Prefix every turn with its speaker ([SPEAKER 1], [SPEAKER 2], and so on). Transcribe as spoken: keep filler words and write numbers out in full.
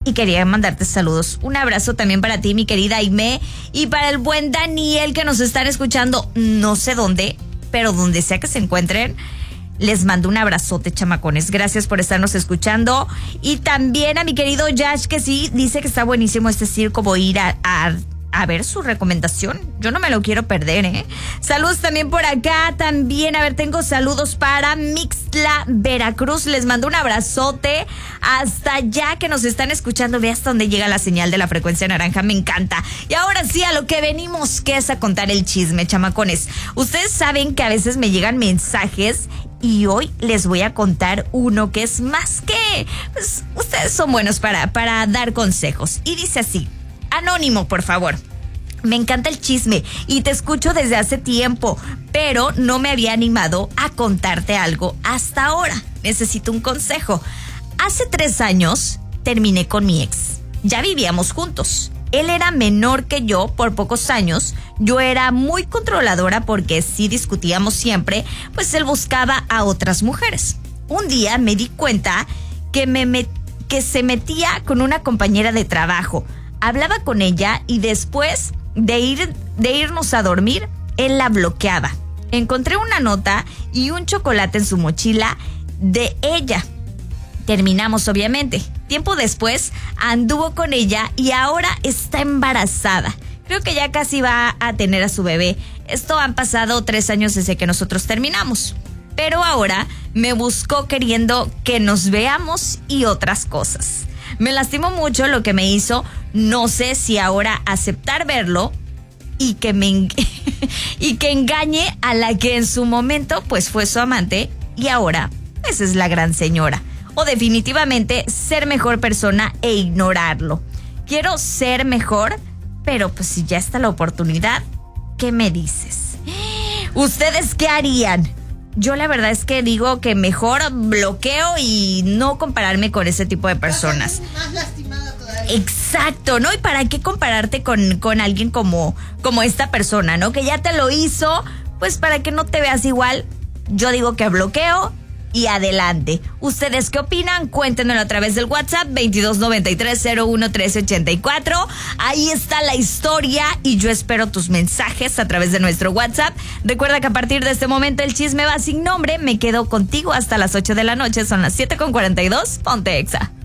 [SPEAKER 1] y quería mandarte saludos. Un abrazo también para ti, mi querida Aimé, y para el buen Daniel, que nos están escuchando no sé dónde, pero donde sea que se encuentren. Les mando un abrazote, chamacones. Gracias por estarnos escuchando. Y también a mi querido Yash, que sí, dice que está buenísimo este circo. Voy a ir a, a, a ver su recomendación. Yo no me lo quiero perder, ¿eh? Saludos también por acá. También, a ver, tengo saludos para Mixtla, Veracruz. Les mando un abrazote hasta allá que nos están escuchando. Ve hasta dónde llega la señal de la frecuencia naranja. Me encanta. Y ahora sí, a lo que venimos, que es a contar el chisme, chamacones. Ustedes saben que a veces me llegan mensajes y hoy les voy a contar uno que es más que... Pues, ustedes son buenos para, para dar consejos. Y dice así: anónimo, por favor. Me encanta el chisme y te escucho desde hace tiempo, pero no me había animado a contarte algo hasta ahora. Necesito un consejo. Hace tres años terminé con mi ex. Ya vivíamos juntos. Él era menor que yo por pocos años. Yo era muy controladora porque si discutíamos siempre, pues él buscaba a otras mujeres. Un día me di cuenta que, me met- que se metía con una compañera de trabajo. Hablaba con ella y después de, ir, de irnos a dormir, él la bloqueaba. Encontré una nota y un chocolate en su mochila de ella. Terminamos, obviamente. Tiempo después anduvo con ella y ahora está embarazada. Creo que ya casi va a tener a su bebé. Esto han pasado tres años desde que nosotros terminamos. Pero ahora me buscó queriendo que nos veamos y otras cosas. Me lastimó mucho lo que me hizo. No sé si ahora aceptar verlo y que me en- y que engañe a la que en su momento pues fue su amante y ahora pues es la gran señora. O definitivamente ser mejor persona e ignorarlo. Quiero ser mejor, pero pues si ya está la oportunidad, ¿qué me dices? ¿Ustedes qué harían? Yo la verdad es que digo que mejor bloqueo y no compararme con ese tipo de personas.
[SPEAKER 2] Más lastimada todavía.
[SPEAKER 1] Exacto, ¿no? ¿Y para qué compararte con, con alguien como, como esta persona, ¿no? Que ya te lo hizo, pues para que no te veas igual. Yo digo que bloqueo y adelante. ¿Ustedes qué opinan? Cuéntenmelo a través del WhatsApp veintidós noventa y tres cero uno trece ochenta y cuatro. Ahí está la historia y yo espero tus mensajes a través de nuestro WhatsApp. Recuerda que a partir de este momento el chisme va sin nombre. Me quedo contigo hasta las ocho de la noche. Son las siete con cuarenta y dos. Ponte Exa.